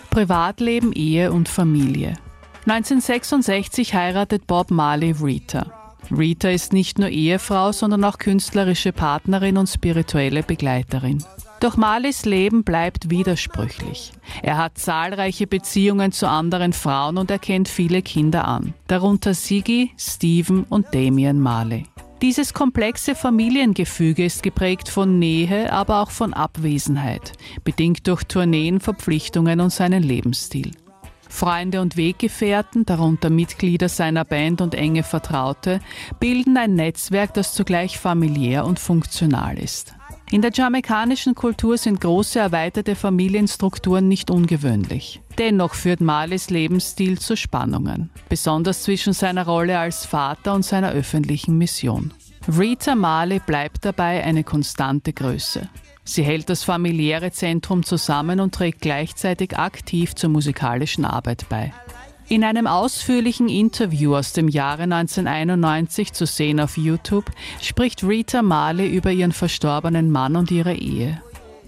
Privatleben, Ehe und Familie. 1966 heiratet Bob Marley Rita. Rita ist nicht nur Ehefrau, sondern auch künstlerische Partnerin und spirituelle Begleiterin. Doch Marleys Leben bleibt widersprüchlich. Er hat zahlreiche Beziehungen zu anderen Frauen und er kennt viele Kinder an, darunter Ziggy, Stephen und Damian Marley. Dieses komplexe Familiengefüge ist geprägt von Nähe, aber auch von Abwesenheit, bedingt durch Tourneen, Verpflichtungen und seinen Lebensstil. Freunde und Weggefährten, darunter Mitglieder seiner Band und enge Vertraute, bilden ein Netzwerk, das zugleich familiär und funktional ist. In der jamaikanischen Kultur sind große, erweiterte Familienstrukturen nicht ungewöhnlich. Dennoch führt Marleys Lebensstil zu Spannungen, besonders zwischen seiner Rolle als Vater und seiner öffentlichen Mission. Rita Marley bleibt dabei eine konstante Größe. Sie hält das familiäre Zentrum zusammen und trägt gleichzeitig aktiv zur musikalischen Arbeit bei. In einem ausführlichen Interview aus dem Jahre 1991 zu sehen auf YouTube spricht Rita Marley über ihren verstorbenen Mann und ihre Ehe.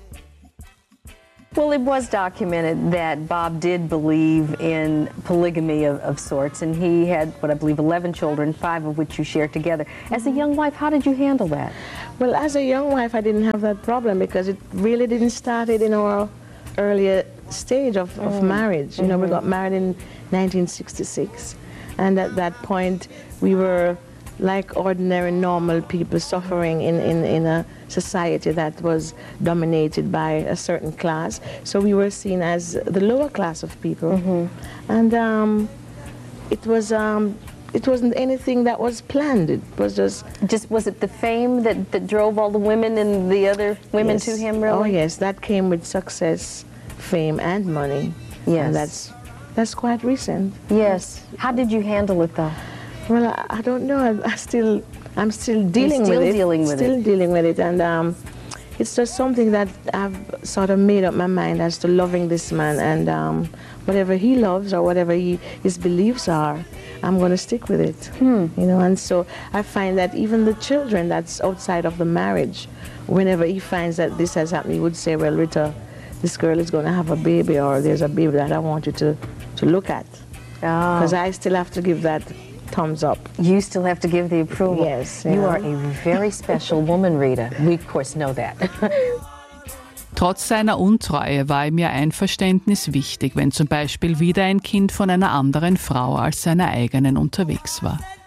Well, it was documented that Bob did believe in polygamy of sorts, and he had, what I believe, 11 children, 5 of which you shared together. As a young wife, how did you handle that? Well, as a young wife, I didn't have that problem because it really didn't start in our earlier stage of marriage. You know, we got married in 1966, and at that point we were like ordinary normal people suffering in a society that was dominated by a certain class, so we were seen as the lower class of people. And it wasn't anything that was planned. It was just was it the fame that drove all the women and the other women to him, really? Oh yes, that came with success, fame and money. Yes. And that's quite recent. Yes. How did you handle it, though? Well, I don't know. I'm still dealing with it. Still dealing with it, and it's just something that I've sort of made up my mind as to loving this man, and whatever he loves or whatever his beliefs are, I'm going to stick with it. You know, and so I find that even the children that's outside of the marriage, whenever he finds that this has happened, he would say, "Well, Rita, this girl is going to have a baby, or there's a baby that I want you to look at," because I still have to give that thumbs up. You still have to give the approval. Yes. You are a very special woman, Rita. We, of course, know that. Trotz seiner Untreue war ihm ihr Einverständnis wichtig, wenn zum Beispiel wieder ein Kind von einer anderen Frau als seiner eigenen unterwegs war.